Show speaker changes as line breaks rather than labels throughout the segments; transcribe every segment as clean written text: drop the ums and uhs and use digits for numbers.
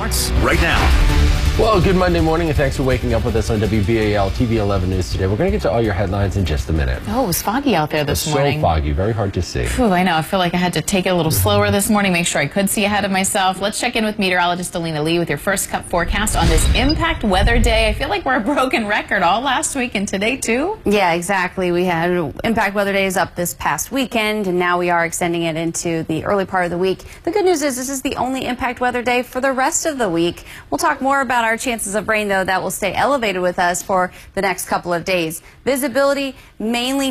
starts right now.
Well, good Monday morning, and thanks for waking up with us on WBAL TV 11 News today. We're going to get to all your headlines in just a minute.
Oh, it was foggy out there this morning.
So foggy, very hard to see.
Phew, I know. I feel like I had to take it a little slower this morning, make sure I could see ahead of myself. Let's check in with meteorologist Alina Lee with your first cup forecast on this impact weather day. I feel like we're a broken record all last week and today, too.
Yeah, exactly. We had impact weather days up this past weekend, and now we are extending it into the early part of the week. The good news is this is the only impact weather day for the rest of the week. We'll talk more about our chances of rain, though, that will stay elevated with us for the next couple of days. Visibility mainly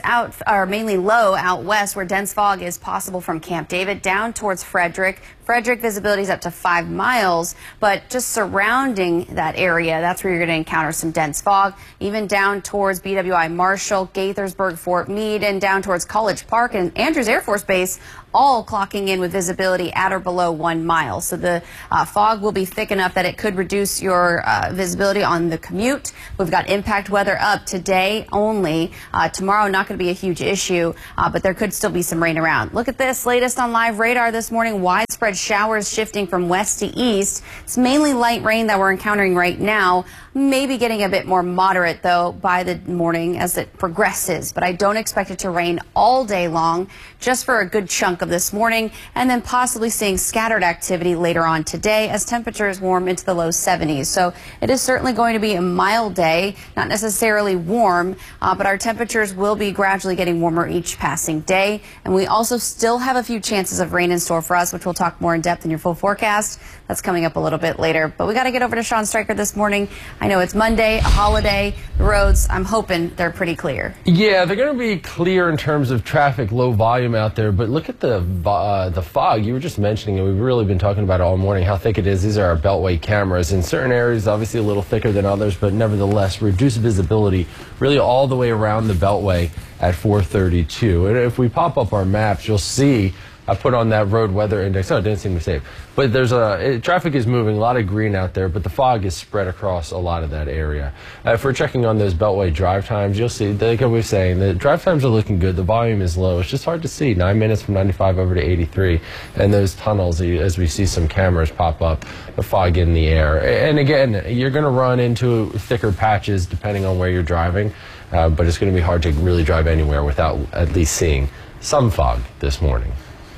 mainly low out west, where dense fog is possible from Camp David down towards Frederick. Frederick visibility is up to 5 miles, but just surrounding that area, that's where you're going to encounter some dense fog, even down towards BWI Marshall, Gaithersburg, Fort Meade, and down towards College Park and Andrews Air Force Base, all clocking in with visibility at or below 1 mile. So the fog will be thick enough that it could reduce your visibility on the commute. We've got impact weather up today only. Tomorrow not going to be a huge issue, but there could still be some rain around. Look at this latest on live radar this morning. Widespread showers shifting from west to east. It's mainly light rain that we're encountering right now. Maybe getting a bit more moderate, though, by the morning as it progresses. But I don't expect it to rain all day long, just for a good chunk of this morning, and then possibly seeing scattered activity later on today as temperatures warm into the low 70s. So it is certainly going to be a mild day, not necessarily warm, but our temperatures will be gradually getting warmer each passing day. And we also still have a few chances of rain in store for us, which we'll talk more in depth in your full forecast. That's coming up a little bit later. But we got to get over to Sean Stryker this morning. I know it's Monday, a holiday. The roads, I'm hoping they're pretty clear. Yeah,
they're going to be clear in terms of traffic, low volume out there. But look at the fog. You were just mentioning it. We've really been talking about it all morning, how thick it is. These are our Beltway cameras. In certain areas, obviously a little thicker than others, but nevertheless, reduced visibility really all the way around the Beltway at 432. And if we pop up our maps, you'll see I put on that road weather index. Oh, it didn't seem to save. But there's traffic is moving, a lot of green out there, but the fog is spread across a lot of that area. If we're checking on those Beltway drive times, you'll see, like I was saying, the drive times are looking good. The volume is low. It's just hard to see. 9 minutes from 95 over to 83. And those tunnels, as we see some cameras pop up, the fog in the air. And again, you're going to run into thicker patches depending on where you're driving, but it's going to be hard to really drive anywhere without at least seeing some fog this morning.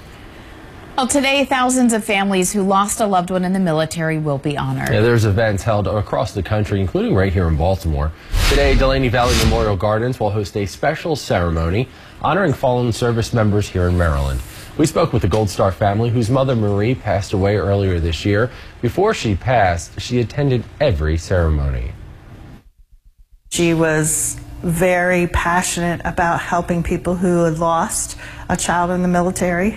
Well, today, thousands of families who lost a loved one in the military will be honored.
Yeah, there's events held across the country, including right here in Baltimore. Today, Delaney Valley Memorial Gardens will host a special ceremony honoring fallen service members here in Maryland. We spoke with the Gold Star family, whose mother, Marie, passed away earlier this year. Before she passed, she attended every ceremony.
She was very passionate about helping people who had lost a child in the military.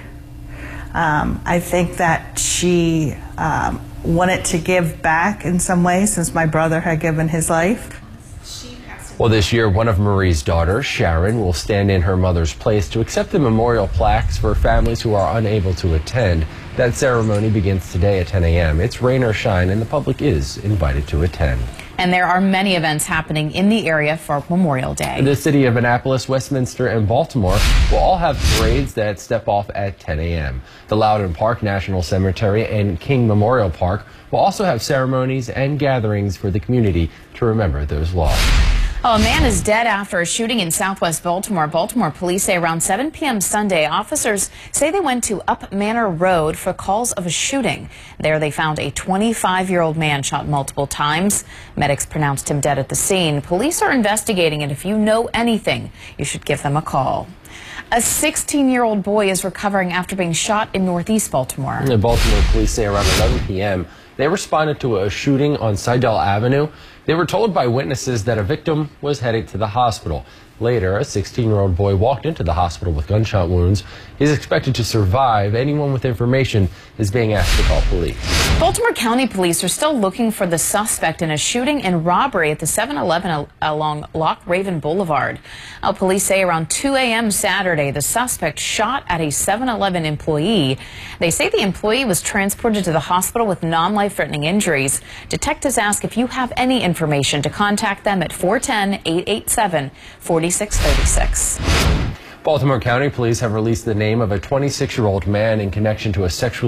I think that she wanted to give back in some way since my brother had given his life.
Well, this year, one of Marie's daughters, Sharon, will stand in her mother's place to accept the memorial plaques for families who are unable to attend. That ceremony begins today at 10 a.m. It's rain or shine, and the public is invited to attend.
And there are many events happening in the area for Memorial Day.
The city of Annapolis, Westminster, and Baltimore will all have parades that step off at 10 a.m. The Loudon Park National Cemetery and King Memorial Park will also have ceremonies and gatherings for the community to remember those lost.
Oh, a man is dead after a shooting in southwest Baltimore. Baltimore police say around 7 p.m. Sunday, officers say they went to Up Manor Road for calls of a shooting. There they found a 25-year-old man shot multiple times. Medics pronounced him dead at the scene. Police are investigating, and if you know anything, you should give them a call. A 16-year-old boy is recovering after being shot in northeast Baltimore.
The Baltimore police say around 11 p.m. they responded to a shooting on Seidel Avenue. They were told by witnesses that a victim was headed to the hospital. Later, a 16-year-old boy walked into the hospital with gunshot wounds. He's expected to survive. Anyone with information is being asked to call police.
Baltimore County Police are still looking for the suspect in a shooting and robbery at the 7-Eleven along Loch Raven Boulevard. Police say around 2 a.m. Saturday, the suspect shot at a 7-Eleven employee. They say the employee was transported to the hospital with non-life-threatening injuries. Detectives ask if you have any information to contact them at 410-887-4636.
Baltimore County Police have released the name of a 26-year-old man in connection to a sexual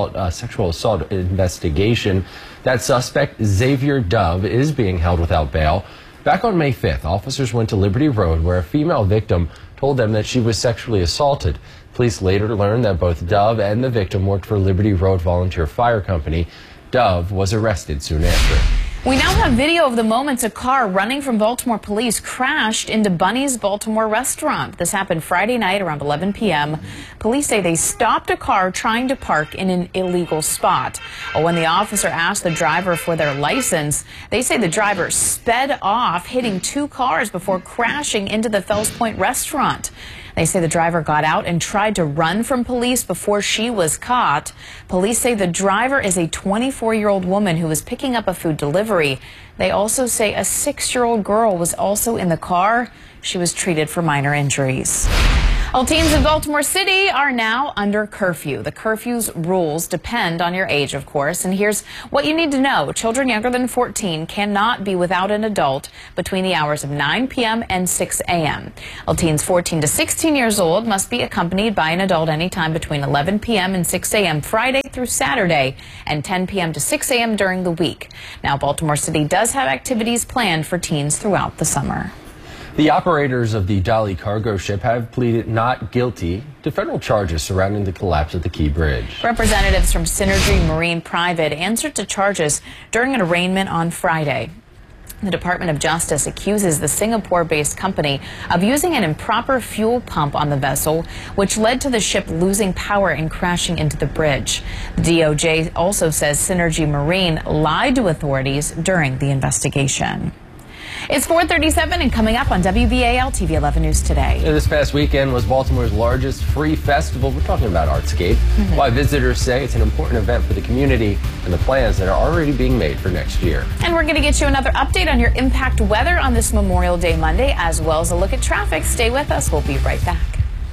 assault investigation. That suspect, Xavier Dove, is being held without bail. Back on May 5th, officers went to Liberty Road where a female victim told them that she was sexually assaulted. Police later learned that both Dove and the victim worked for Liberty Road Volunteer Fire Company. Dove was arrested soon after.
We now have video of the moments a car running from Baltimore police crashed into Bunny's Baltimore restaurant. This happened Friday night around 11 p.m. Police say they stopped a car trying to park in an illegal spot. When the officer asked the driver for their license, they say the driver sped off, hitting two cars before crashing into the Fells Point restaurant. They say the driver got out and tried to run from police before she was caught. Police say the driver is a 24-year-old woman who was picking up a food delivery. They also say a 6-year-old girl was also in the car. She was treated for minor injuries. All teens in Baltimore City are now under curfew. The curfew's rules depend on your age, of course, and here's what you need to know. Children younger than 14 cannot be without an adult between the hours of 9 p.m. and 6 a.m. All teens 14 to 16 years old must be accompanied by an adult anytime between 11 p.m. and 6 a.m. Friday through Saturday and 10 p.m. to 6 a.m. during the week. Now, Baltimore City does have activities planned for teens throughout the summer.
The operators of the Dolly cargo ship have pleaded not guilty to federal charges surrounding the collapse of the Key Bridge.
Representatives from Synergy Marine Private answered to charges during an arraignment on Friday. The Department of Justice accuses the Singapore-based company of using an improper fuel pump on the vessel, which led to the ship losing power and crashing into the bridge. The DOJ also says Synergy Marine lied to authorities during the investigation. It's 4:37 and coming up on WBAL TV 11 News today.
This past weekend was Baltimore's largest free festival. We're talking about Artscape. Why visitors say it's an important event for the community and the plans that are already being made for next year.
And we're going to get you another update on your impact weather on this Memorial Day Monday, as well as a look at traffic. Stay with us. We'll be right back.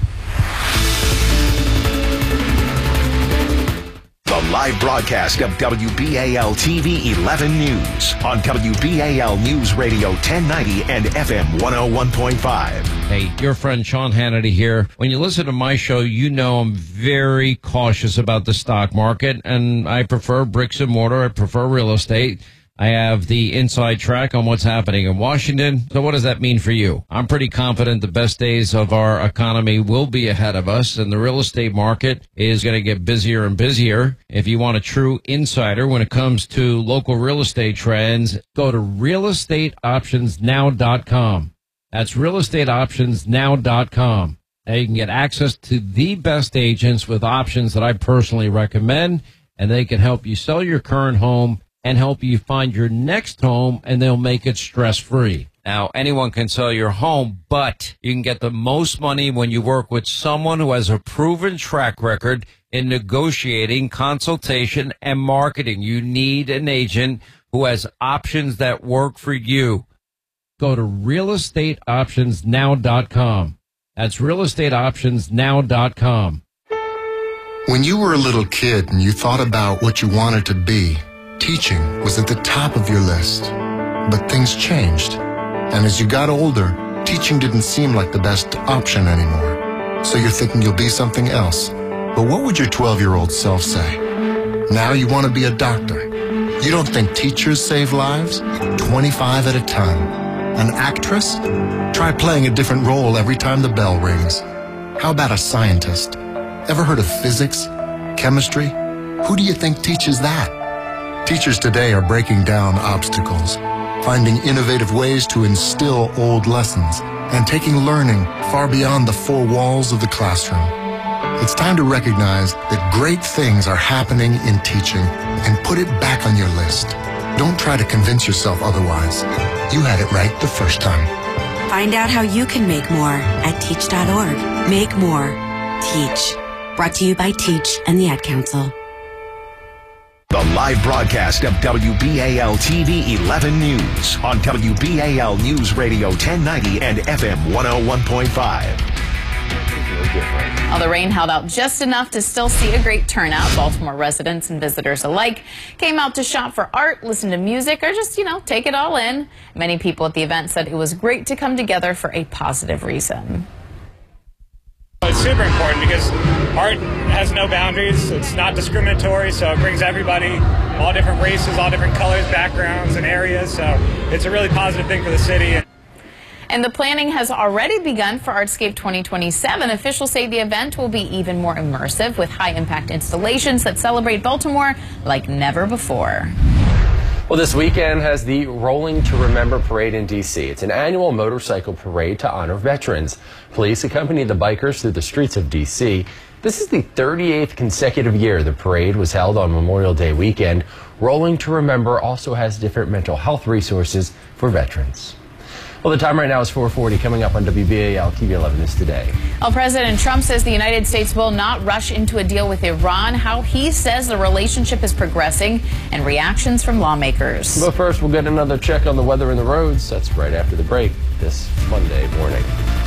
The live broadcast of WBAL TV 11 News on WBAL News Radio 1090 and FM 101.5.
Hey, your friend Sean Hannity here. When you listen to my show, you know I'm very cautious about the stock market, and I prefer bricks and mortar. I prefer real estate. I have the inside track on what's happening in Washington. So what does that mean for you? I'm pretty confident the best days of our economy will be ahead of us, and the real estate market is going to get busier and busier. If you want a true insider when it comes to local real estate trends, go to realestateoptionsnow.com. That's realestateoptionsnow.com. Now you can get access to the best agents with options that I personally recommend, and they can help you sell your current home and help you find your next home, and they'll make it stress-free. Now, anyone can sell your home, but you can get the most money when you work with someone who has a proven track record in negotiating, consultation, and marketing. You need an agent who has options that work for you. Go to realestateoptionsnow.com. That's realestateoptionsnow.com.
When you were a little kid and you thought about what you wanted to be, teaching was at the top of your list. But things changed. And as you got older, teaching didn't seem like the best option anymore. So you're thinking you'll be something else. But what would your 12-year-old self say? Now you want to be a doctor. You don't think teachers save lives? 25 at a time. An actress? Try playing a different role every time the bell rings. How about a scientist? Ever heard of physics? Chemistry? Who do you think teaches that? Teachers today are breaking down obstacles, finding innovative ways to instill old lessons, and taking learning far beyond the four walls of the classroom. It's time to recognize that great things are happening in teaching and put it back on your list. Don't try to convince yourself otherwise. You had it right the first time.
Find out how you can make more at teach.org. Make more. Teach. Brought to you by Teach and the Ad Council.
The live broadcast of WBAL TV 11 News on WBAL News Radio 1090 and FM 101.5.
Well, the rain held out just enough to still see a great turnout. Baltimore residents and visitors alike came out to shop for art, listen to music, or just, take it all in. Many people at the event said it was great to come together for a positive reason.
It's super important because art has no boundaries. It's not discriminatory, so it brings everybody, all different races, all different colors, backgrounds, and areas. So it's a really positive thing for the city.
And the planning has already begun for Artscape 2027. Officials say the event will be even more immersive with high-impact installations that celebrate Baltimore like never before.
Well, this weekend has the Rolling to Remember Parade in D.C. It's an annual motorcycle parade to honor veterans. Police accompany the bikers through the streets of D.C. This is the 38th consecutive year the parade was held on Memorial Day weekend. Rolling to Remember also has different mental health resources for veterans. Well, the time right now is 4:40. Coming up on WBAL TV 11 News Today.
Well, President Trump says the United States will not rush into a deal with Iran, how he says the relationship is progressing, and reactions from lawmakers.
But first, we'll get another check on the weather and the roads. That's right after the break this Monday morning.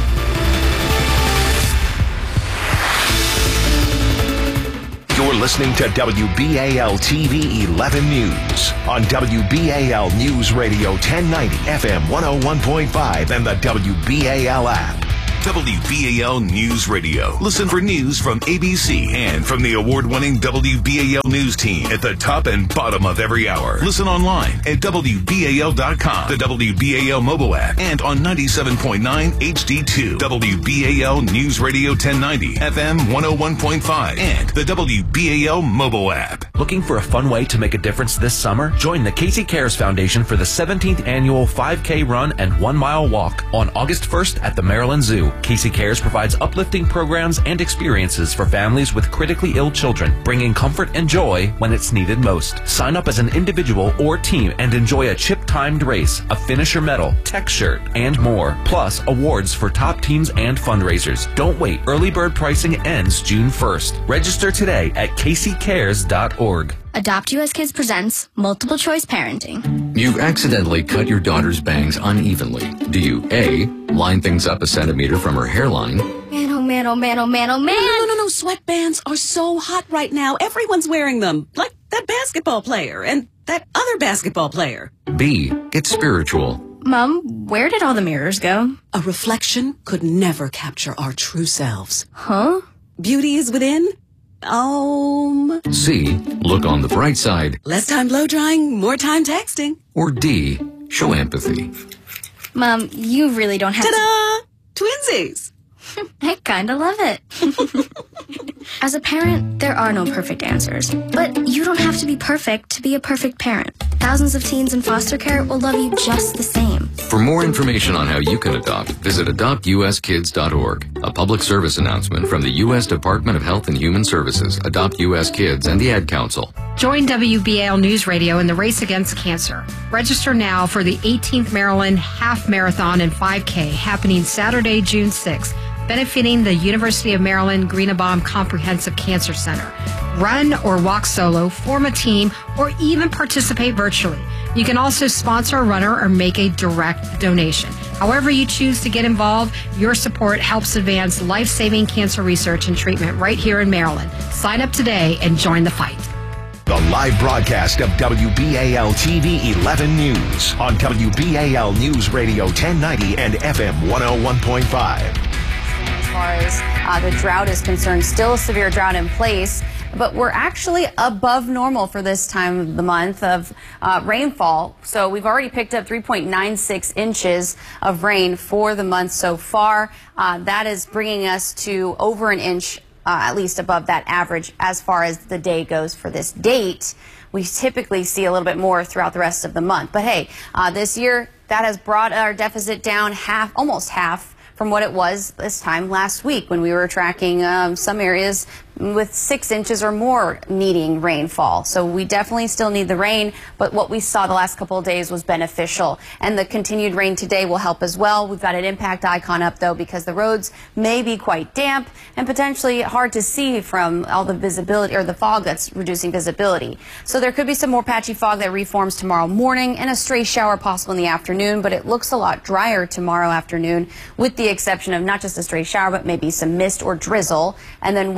You're listening to WBAL TV 11 News on WBAL News Radio 1090 FM 101.5 and the WBAL app. WBAL News Radio. Listen for news from ABC and from the award-winning WBAL News team at the top and bottom of every hour. Listen online at WBAL.com, the WBAL mobile app, and on 97.9 HD2, WBAL News Radio 1090, FM 101.5, and the WBAL mobile app.
Looking for a fun way to make a difference this summer? Join the Casey Cares Foundation for the 17th annual 5K run and 1 mile walk on August 1st at the Maryland Zoo. Casey Cares provides uplifting programs and experiences for families with critically ill children, bringing comfort and joy when it's needed most. Sign up as an individual or team and enjoy a chip-timed race, a finisher medal, tech shirt, and more, plus awards for top teams and fundraisers. Don't wait. Early bird pricing ends June 1st. Register today at caseycares.org.
Adopt US Kids presents Multiple Choice Parenting.
You've accidentally cut your daughter's bangs unevenly. Do you A, line things up a centimeter from her hairline?
Man, oh man, oh man, oh man, oh man!
No, sweatbands are so hot right now. Everyone's wearing them. Like that basketball player and that other basketball player.
B, get spiritual.
Mom, where did all the mirrors go?
A reflection could never capture our true selves.
Huh?
Beauty is within.
C, look on the bright side.
Less time blow drying, more time texting.
Or D, show empathy.
Mom, you really don't have
Ta-da! Twinsies!
I kinda love it. As a parent, there are no perfect answers. But you don't have to be perfect to be a perfect parent. Thousands of teens in foster care will love you just the same.
For more information on how you can adopt, visit adoptuskids.org. A public service announcement from the U.S. Department of Health and Human Services, Adopt U.S. Kids, and the Ad Council.
Join WBAL News Radio in the race against cancer. Register now for the 18th Maryland Half Marathon and 5K happening Saturday, June 6th. Benefiting the University of Maryland Greenebaum Comprehensive Cancer Center. Run or walk solo, form a team, or even participate virtually. You can also sponsor a runner or make a direct donation. However you choose to get involved, your support helps advance life-saving cancer research and treatment right here in Maryland. Sign up today and join the fight.
The live broadcast of WBAL TV 11 News on WBAL News Radio 1090 and FM 101.5.
As far as the drought is concerned, still a severe drought in place, but we're actually above normal for this time of the month of rainfall. So we've already picked up 3.96 inches of rain for the month so far. That is bringing us to over an inch, at least above that average as far as the day goes for this date. We typically see a little bit more throughout the rest of the month. But hey, this year that has brought our deficit down almost half from what it was this time last week when we were tracking some areas with 6 inches or more needing rainfall. So we definitely still need the rain, but what we saw the last couple of days was beneficial. And the continued rain today will help as well. We've got an impact icon up though because the roads may be quite damp and potentially hard to see from all the visibility or the fog that's reducing visibility. So there could be some more patchy fog that reforms tomorrow morning and a stray shower possible in the afternoon, but it looks a lot drier tomorrow afternoon with the exception of not just a stray shower, but maybe some mist or drizzle. And then Wednesday,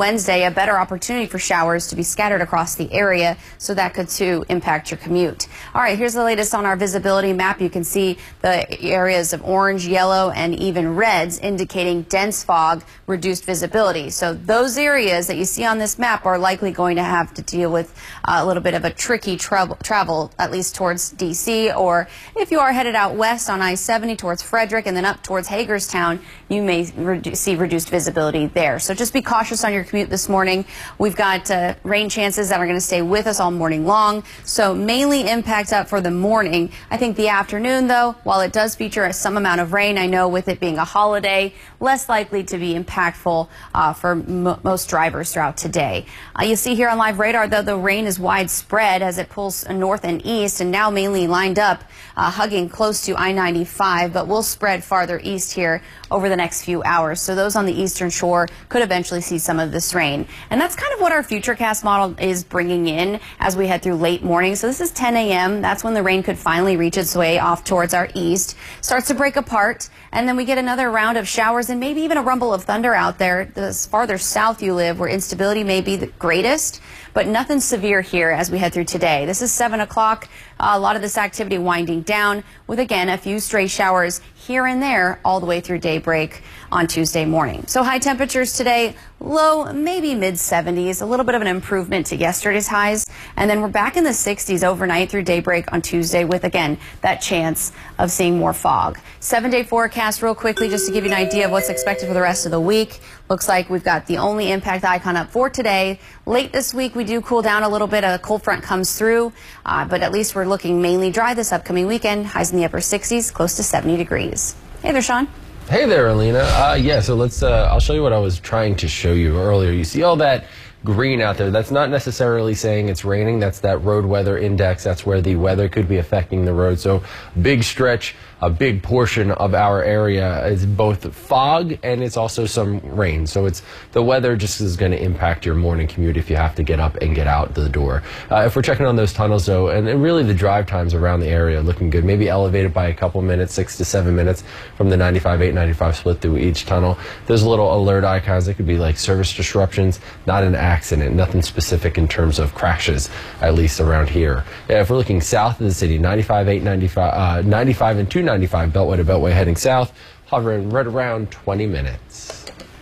a better opportunity for showers to be scattered across the area, so that could too impact your commute. All right, here's the latest on our visibility map. You can see the areas of orange, yellow, and even reds indicating dense fog, reduced visibility. So those areas that you see on this map are likely going to have to deal with a little bit of a tricky travel, at least towards D.C., or if you are headed out west on I-70 towards Frederick and then up towards Hagerstown, you may see reduced visibility there. So just be cautious on your commute this morning. We've got rain chances that are going to stay with us all morning long, so mainly impact up for the morning. I think the afternoon, though, while it does feature some amount of rain, I know with it being a holiday, less likely to be impactful for most drivers throughout today. You see here on live radar, though, the rain is widespread as it pulls north and east and now mainly lined up, hugging close to I-95, but will spread farther east here over the next few hours. So those on the eastern shore could eventually see some of this rain. And that's kind of what our Futurecast model is bringing in as we head through late morning. So this is 10 a.m. That's when the rain could finally reach its way off towards our east, starts to break apart, and then we get another round of showers and maybe even a rumble of thunder out there the farther south you live, where instability may be the greatest, but nothing severe here as we head through today. This is 7 o'clock. A lot of this activity winding down with, again, a few stray showers here and there all the way through daybreak on Tuesday morning. So high temperatures today, low, maybe mid-70s, a little bit of an improvement to yesterday's highs. And then we're back in the 60s overnight through daybreak on Tuesday with, again, that chance of seeing more fog. 7-day forecast real quickly just to give you an idea of what's expected for the rest of the week. Looks like we've got the only impact icon up for today. Late this week, we do cool down a little bit. A cold front comes through, but at least we're looking mainly dry this upcoming weekend. Highs in the upper 60s, close to 70 degrees. Hey there, Sean.
Hey there, Alina. Yeah, so let's, I'll show you what I was trying to show you earlier. You see all that green out there. That's not necessarily saying it's raining. That's that road weather index. That's where the weather could be affecting the road. So big stretch, a big portion of our area is both fog and it's also some rain. So it's the weather just is going to impact your morning commute if you have to get up and get out the door. If we're checking on those tunnels, though, and really the drive times around the area looking good, maybe elevated by a couple minutes, 6 to 7 minutes from the 95, 95 split through each tunnel. There's little alert icons. It could be like service disruptions, not an accident, nothing specific in terms of crashes, at least around here. If we're looking south of the city, 95, 895, 95 and 295 Beltway to Beltway heading south, hovering right around 20 minutes.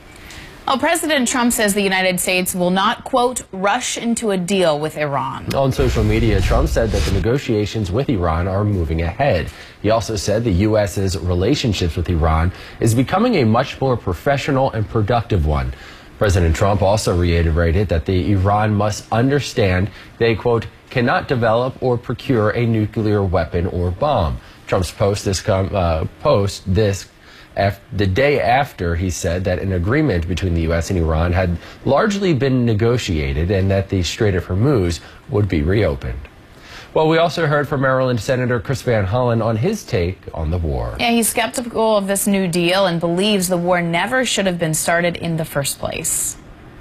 Well, President Trump says the United States will not, quote, rush into a deal with Iran.
On social media, Trump said that the negotiations with Iran are moving ahead. He also said the U.S.'s relationships with Iran is becoming a much more professional and productive one. President Trump also reiterated that the Iran must understand they, quote, cannot develop or procure a nuclear weapon or bomb. Trump's the day after he said that an agreement between the U.S. and Iran had largely been negotiated and that the Strait of Hormuz would be reopened. Well, we also heard from Maryland Senator Chris Van Hollen on his take on the war.
Yeah, he's skeptical of this new deal and believes the war never should have been started in the first place.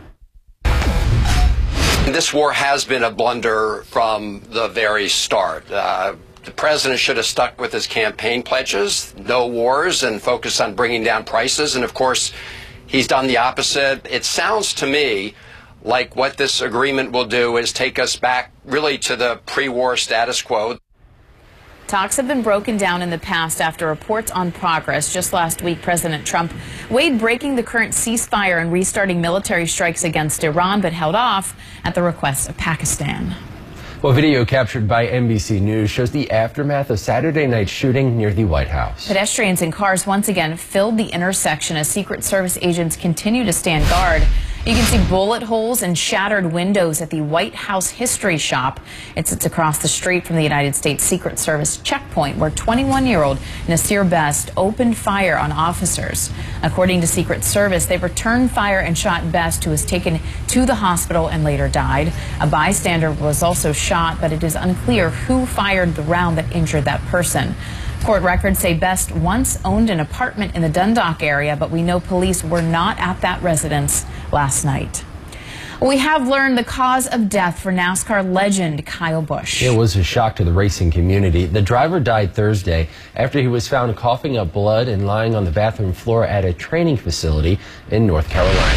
This war has been a blunder from the very start. The president should have stuck with his campaign pledges, no wars, and focused on bringing down prices. And, of course, he's done the opposite. It sounds to me like what this agreement will do is take us back really to the pre-war status quo.
Talks have been broken down in the past after reports on progress. Just last week, President Trump weighed breaking the current ceasefire and restarting military strikes against Iran, but held off at the request of Pakistan.
Well, video captured by NBC News shows the aftermath of Saturday night's shooting near the White House.
Pedestrians and cars once again filled the intersection as Secret Service agents continue to stand guard. You can see bullet holes and shattered windows at the White House History Shop. It sits across the street from the United States Secret Service checkpoint where 21-year-old Nasir Best opened fire on officers. According to Secret Service, they returned fire and shot Best, who was taken to the hospital and later died. A bystander was also shot, but it is unclear who fired the round that injured that person. Court records say Best once owned an apartment in the Dundalk area, but we know police were not at that residence last night. We have learned the cause of death for NASCAR legend Kyle Busch.
It was a shock to the racing community. The driver died Thursday after he was found coughing up blood and lying on the bathroom floor at a training facility in North Carolina.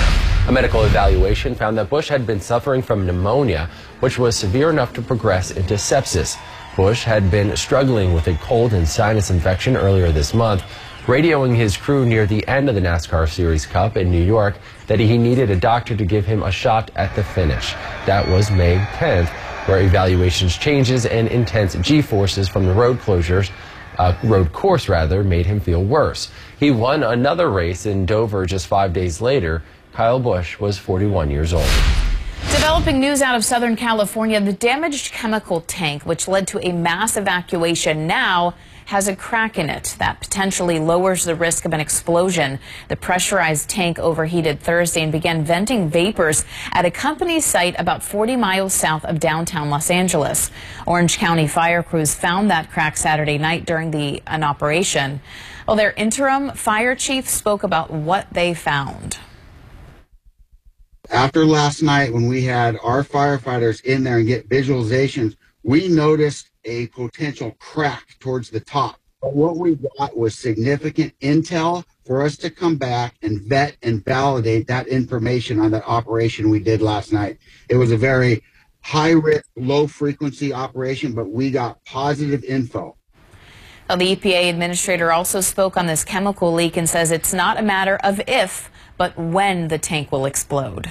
A medical evaluation found that Bush had been suffering from pneumonia, which was severe enough to progress into sepsis. Bush had been struggling with a cold and sinus infection earlier this month, radioing his crew near the end of the NASCAR Series Cup in New York that he needed a doctor to give him a shot at the finish. That was May 10th, where evaluations changes and intense G-forces from the road course made him feel worse. He won another race in Dover just 5 days later. Kyle Busch was 41 years old.
Developing news out of Southern California, the damaged chemical tank, which led to a mass evacuation, now has a crack in it that potentially lowers the risk of an explosion. The pressurized tank overheated Thursday and began venting vapors at a company site about 40 miles south of downtown Los Angeles. Orange County fire crews found that crack Saturday night during an operation. Well, their interim fire chief spoke about what they found.
After last night, when we had our firefighters in there and get visualizations, we noticed a potential crack towards the top. But what we got was significant intel for us to come back and vet and validate that information on that operation we did last night. It was a very high-risk, low-frequency operation, but we got positive info.
Well, the EPA administrator also spoke on this chemical leak and says it's not a matter of if, but when the tank will explode.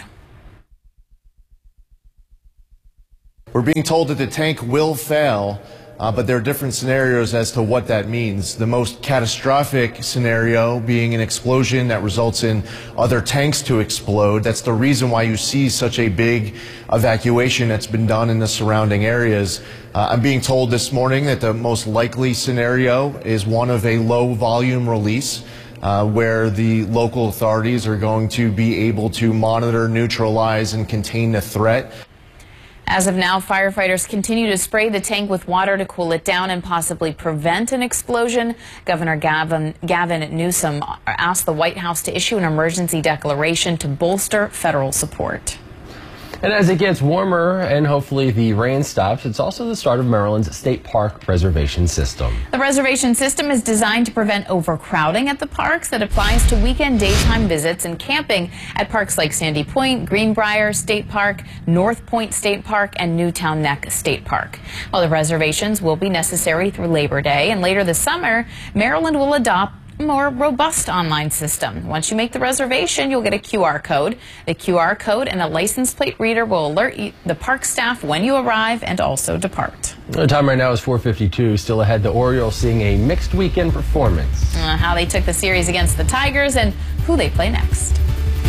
We're being told that the tank will fail, but there are different scenarios as to what that means. The most catastrophic scenario being an explosion that results in other tanks to explode. That's the reason why you see such a big evacuation that's been done in the surrounding areas. I'm being told this morning that the most likely scenario is one of a low volume release, where the local authorities are going to be able to monitor, neutralize, and contain the threat.
As of now, firefighters continue to spray the tank with water to cool it down and possibly prevent an explosion. Governor Gavin Newsom asked the White House to issue an emergency declaration to bolster federal support.
And as it gets warmer and hopefully the rain stops, it's also the start of Maryland's state park reservation system.
The reservation system is designed to prevent overcrowding at the parks. That applies to weekend daytime visits and camping at parks like Sandy Point, Greenbrier State Park, North Point State Park, and Newtown Neck State Park. While the reservations will be necessary through Labor Day, and later this summer, Maryland will adopt a more robust online system. Once you make the reservation, you'll get a QR code. The QR code and a license plate reader will alert the park staff when you arrive and also depart.
The time right now is 4:52. Still ahead, the Orioles seeing a mixed weekend performance.
How they took the series against the Tigers and who they play next.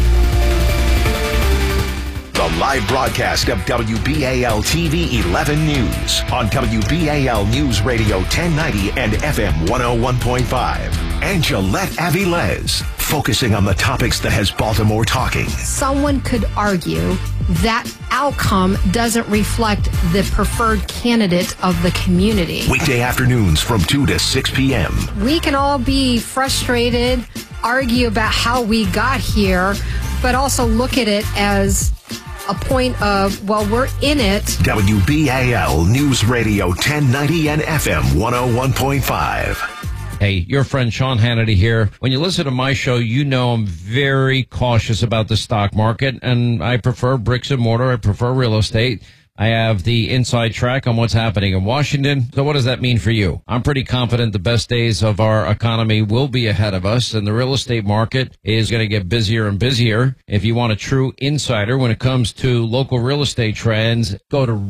The live broadcast of WBAL TV 11 News on WBAL News Radio 1090 and FM 101.5. Angelette Avilés, focusing on the topics that has Baltimore talking.
Someone could argue that outcome doesn't reflect the preferred candidate of the community.
Weekday afternoons from 2 to 6 p.m.
We can all be frustrated, argue about how we got here, but also look at it as a point of, well, we're in it.
WBAL News Radio 1090 and FM 101.5.
Hey, your friend Sean Hannity here. When you listen to my show, you know I'm very cautious about the stock market, and I prefer bricks and mortar. I prefer real estate. I have the inside track on what's happening in Washington. So what does that mean for you? I'm pretty confident the best days of our economy will be ahead of us, and the real estate market is going to get busier and busier. If you want a true insider when it comes to local real estate trends, go to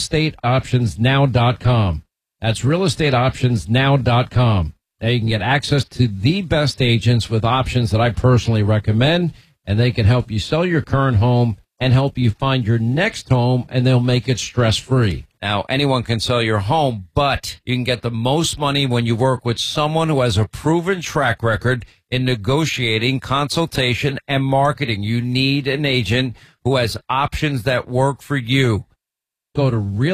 realestateoptionsnow.com. That's realestateoptionsnow.com. Now you can get access to the best agents with options that I personally recommend, and they can help you sell your current home and help you find your next home, and they'll make it stress-free. Now, anyone can sell your home, but you can get the most money when you work with someone who has a proven track record in negotiating, consultation, and marketing. You need an agent who has options that work for you. Go to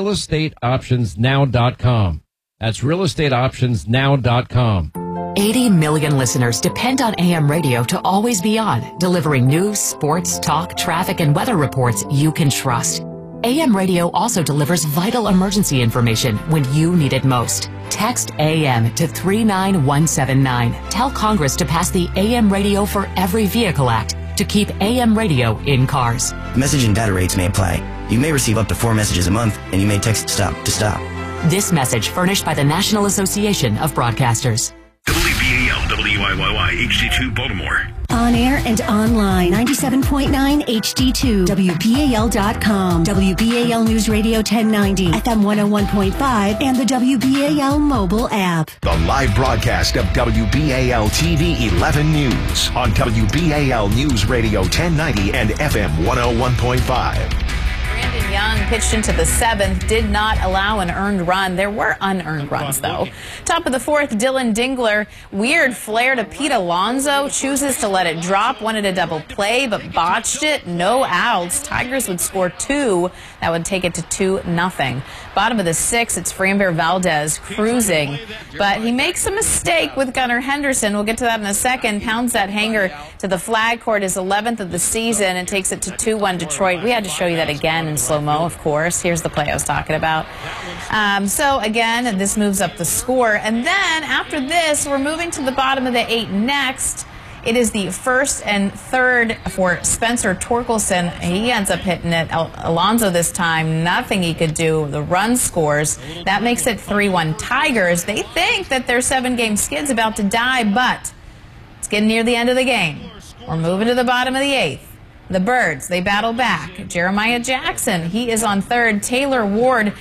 realestateoptionsnow.com. That's realestateoptionsnow.com.
80 million listeners depend on AM radio to always be on, delivering news, sports, talk, traffic, and weather reports you can trust. AM radio also delivers vital emergency information when you need it most. Text AM to 39179. Tell Congress to pass the AM Radio for Every Vehicle Act. to keep AM radio in cars.
Message and data rates may apply. You may receive up to 4 messages a month, and you may text STOP to stop.
This message furnished by the National Association of Broadcasters.
WBAL, WIYY, HD2 Baltimore.
On air and online, 97.9 HD2, WBAL.com, WBAL News Radio 1090, FM 101.5, and the WBAL mobile app.
The live broadcast of WBAL TV 11 News on WBAL News Radio 1090 and FM 101.5.
Brandon Young pitched into the 7th, did not allow an earned run. There were unearned runs, though. Top of the 4th, Dylan Dingler, weird flare to Pete Alonso, chooses to let it drop, wanted a double play, but botched it. No outs. Tigers would score 2. That would take it to 2-0. Bottom of the 6th, it's Framber Valdez cruising, but he makes a mistake with Gunnar Henderson. We'll get to that in a second. Pounds that hanger to the flag court, his 11th of the season, and takes it to 2-1 Detroit. We had to show you that again in slow-mo, of course. Here's the play I was talking about. So again, this moves up the score. And then after this, we're moving to the bottom of the 8 next. It is the 1st and 3rd for Spencer Torkelson. He ends up hitting it. Alonso this time, nothing he could do. The run scores. That makes it 3-1 Tigers. They think that their 7-game skid's about to die, but it's getting near the end of the game. We're moving to the bottom of the 8th. The Birds, they battle back. Jeremiah Jackson, he is on 3rd. Taylor Ward